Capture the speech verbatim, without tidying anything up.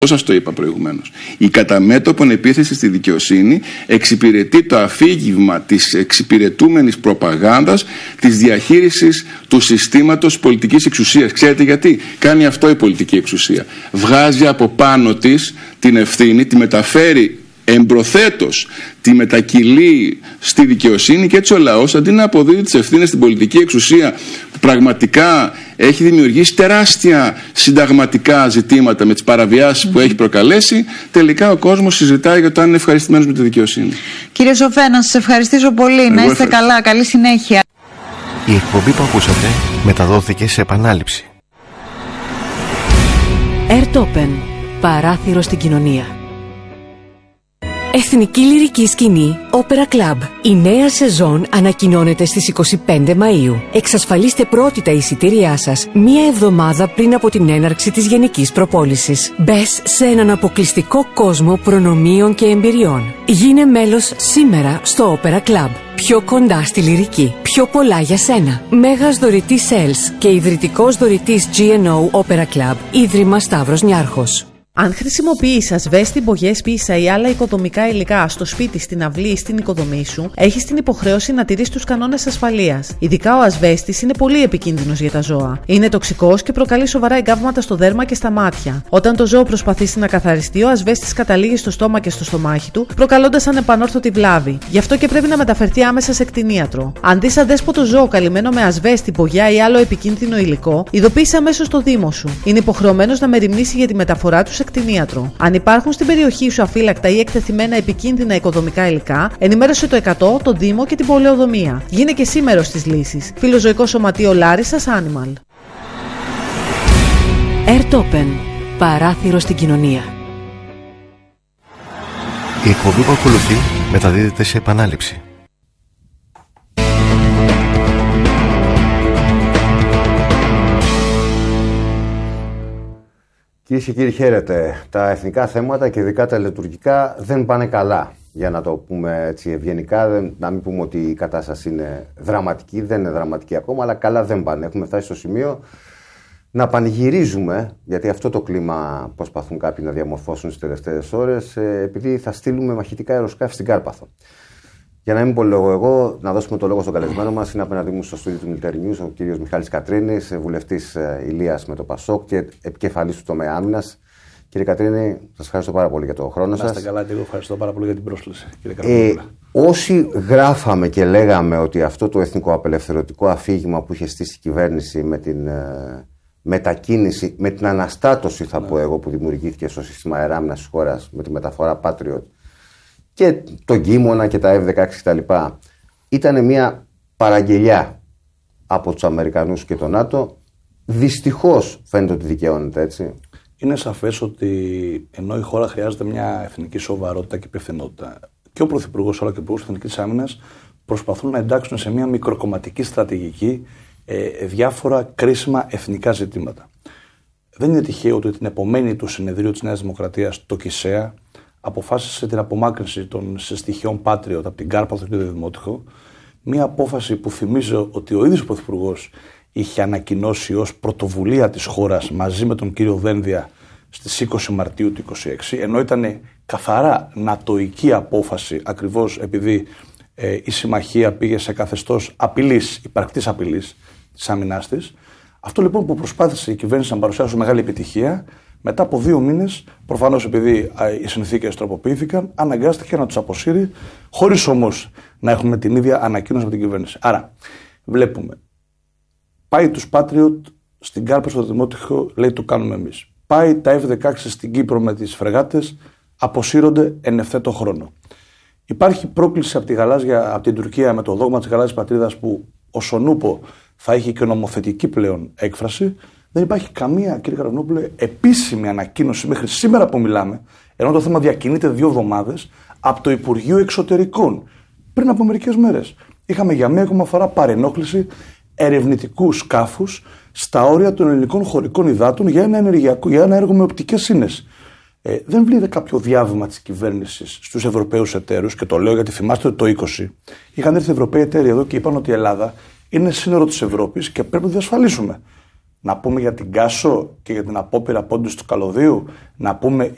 Σας το είπα προηγουμένως. Η καταμέτωπον επίθεση στη δικαιοσύνη εξυπηρετεί το αφήγημα της εξυπηρετούμενης προπαγάνδας της διαχείρισης του συστήματος πολιτικής εξουσίας. Ξέρετε γιατί κάνει αυτό η πολιτική εξουσία? Βγάζει από πάνω της την ευθύνη, τη μεταφέρει εμπροθέτως, τη μετακυλεί στη δικαιοσύνη, και έτσι ο λαός, αντί να αποδίδει τις ευθύνες στην πολιτική εξουσία που πραγματικά έχει δημιουργήσει τεράστια συνταγματικά ζητήματα με τις παραβιάσεις mm-hmm. που έχει προκαλέσει, τελικά ο κόσμος συζητάει για το αν είναι ευχαριστημένος με τη δικαιοσύνη. Κύριε Σοφέ, να σας ευχαριστήσω πολύ. Εγώ να είστε ευχαριστώ. Καλά. Καλή συνέχεια. Η εκπομπή που ακούσατε μεταδόθηκε σε επανάληψη. Airtopen. Παράθυρο στην κοινωνία. Εθνική Λυρική Σκηνή Opera Club. Η νέα σεζόν ανακοινώνεται στις είκοσι πέντε Μαΐου. Εξασφαλίστε πρώτη τα εισιτήριά σας μία εβδομάδα πριν από την έναρξη της γενικής προπόλησης. Μπες σε έναν αποκλειστικό κόσμο προνομίων και εμπειριών. Γίνε μέλος σήμερα στο Opera Club. Πιο κοντά στη λυρική. Πιο πολλά για σένα. Μέγας δωρητής Sales και ιδρυτικός δωρητής τζι εν ο Opera Club. Ίδρυμα Σταύρος Νιάρχος. Αν χρησιμοποιείς ασβέστη, μπογιές, πίσα ή άλλα οικοδομικά υλικά στο σπίτι, στην αυλή ή στην οικοδομή σου, έχεις την υποχρέωση να τηρείς τους κανόνες ασφαλείας. Ειδικά ο ασβέστης είναι πολύ επικίνδυνος για τα ζώα. Είναι τοξικός και προκαλεί σοβαρά εγκάβματα στο δέρμα και στα μάτια. Όταν το ζώο προσπαθήσει να καθαριστεί, ο ασβέστης καταλήγει στο στόμα και στο στομάχι του, προκαλώντας ανεπανόρθωτη βλάβη. Γι' αυτό και πρέπει να μεταφερθεί άμεσα σε κτηνίατρο. Αν δεις αδέσποτο ζώο καλυμμένο με ασβέστη, μπογιά ή άλλο επικίνδυνο υλικό, ειδοποίησε αμέσως το δήμο σου. Είναι υποχρεωμένος να μεριμνήσει για τη μεταφορά του σε κτηνίατρο. Αν υπάρχουν στην περιοχή σου αφύλακτα ή εκτεθειμένα επικίνδυνα οικοδομικά υλικά, ενημέρωσε το εκατό, το Δήμο και την πολεοδομία. Γίνε και εσύ μέρος της λύσης. Φιλοζωικό Σωματείο Λάρισσας Animal. Airtopen. Παράθυρο στην κοινωνία. Η εκπομπή που ακολουθεί μεταδίδεται σε επανάληψη. Κυρίες και κύριοι, χαίρετε. Τα εθνικά θέματα και ειδικά τα λειτουργικά δεν πάνε καλά. Για να το πούμε έτσι ευγενικά, να μην πούμε ότι η κατάσταση είναι δραματική, δεν είναι δραματική ακόμα, αλλά καλά δεν πάνε. Έχουμε φτάσει στο σημείο να πανηγυρίζουμε, γιατί αυτό το κλίμα προσπαθούν κάποιοι να διαμορφώσουν τις τελευταίες ώρες, επειδή θα στείλουμε μαχητικά αεροσκάφη στην Κάρπαθο. Για να μην πω λόγο εγώ, να δώσουμε το λόγο στον καλεσμένο μας. Είναι απέναντί μου στο στούντιο του Military News ο κύριος Μιχάλης Κατρίνης, βουλευτής Ηλίας με το Πασόκ και επικεφαλής του τομέα άμυνας. Κύριε Κατρίνη, σας ευχαριστώ πάρα πολύ για το χρόνο σας. Να είστε καλά και εγώ ευχαριστώ πάρα πολύ για την πρόσκληση. Κύριε ε, όσοι γράφαμε και λέγαμε ότι αυτό το εθνικοαπελευθερωτικό αφήγημα που είχε στήσει η κυβέρνηση με την ε, μετακίνηση, με την αναστάτωση, θα ναι. πω εγώ, που δημιουργήθηκε στο σύστημα αεράμυνας της χώρας με τη μεταφορά Patriot και τον Κίμωνα και τα εφ δεκαέξι κτλ. Ήταν μια παραγγελιά από τους Αμερικανούς και τον ΝΑΤΟ. Δυστυχώς φαίνεται ότι δικαιώνεται, έτσι. Είναι σαφές ότι ενώ η χώρα χρειάζεται μια εθνική σοβαρότητα και υπευθυνότητα, και ο Πρωθυπουργός αλλά και ο Υπουργός Εθνικής Άμυνας προσπαθούν να εντάξουν σε μια μικροκομματική στρατηγική ε, διάφορα κρίσιμα εθνικά ζητήματα. Δεν είναι τυχαίο ότι την επομένη του συνεδρίου της Νέας Δημοκρατίας, το ΚΙΣΕΑ, αποφάσισε την απομάκρυνση των στοιχείων Patriot από την Κάρπαθο και το Δημότυχο. Μια απόφαση που θυμίζω ότι ο ίδιος ο Πρωθυπουργός είχε ανακοινώσει ως πρωτοβουλία της χώρας μαζί με τον κύριο Δένδια στις είκοσι Μαρτίου του είκοσι έξι, ενώ ήταν καθαρά νατοϊκή απόφαση, ακριβώς επειδή ε, η συμμαχία πήγε σε καθεστώς απειλής, υπαρκτής απειλής της άμυνάς της. Αυτό λοιπόν που προσπάθησε η κυβέρνηση να παρουσιάσει μεγάλη επιτυχία, μετά από δύο μήνες, προφανώς επειδή οι συνθήκες τροποποιήθηκαν, αναγκάστηκε να τους αποσύρει, χωρίς όμως να έχουμε την ίδια ανακοίνωση από την κυβέρνηση. Άρα, βλέπουμε, πάει τους Patriot στην Κάρπαθο στο Δημότυχο, λέει το κάνουμε εμείς. Πάει τα εφ δεκαέξι στην Κύπρο με τις φρεγάτες, αποσύρονται εν ευθέτω χρόνο. Υπάρχει πρόκληση από, τη γαλάζια, από την Τουρκία με το δόγμα της γαλάζιας πατρίδας που ως ονούπο θα έχει και νομοθετική πλέον έκφραση. Δεν υπάρχει καμία, κύριε Καραβινόπουλε, επίσημη ανακοίνωση μέχρι σήμερα που μιλάμε, ενώ το θέμα διακινείται δύο εβδομάδες, από το Υπουργείο Εξωτερικών. Πριν από μερικές μέρες είχαμε για μία ακόμα φορά παρενόχληση ερευνητικού σκάφους στα όρια των ελληνικών χωρικών υδάτων για ένα, ενεργειακό, για ένα έργο με οπτικές ίνες. Ε, δεν βλέπει κάποιο διάβημα της κυβέρνησης στους Ευρωπαίους εταίρους, και το λέω γιατί θυμάστε ότι το είκοσι είχαν έρθει Ευρωπαίοι εταίροι εδώ και είπαν ότι η Ελλάδα είναι σύνορο της Ευρώπης και πρέπει να το διασφαλίσουμε. Να πούμε για την Κάσο και για την απόπειρα πόντους του καλωδίου, να πούμε